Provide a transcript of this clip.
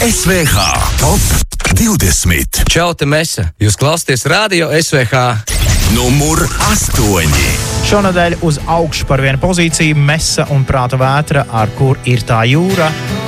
SVH Top 20. Čau, te Mesa! Jūs klausāties radio SVH. Numur 8. Šonadēļ uz augšu par vienu pozīciju Mesa un Prāta vētra, ar kur ir tā jūra.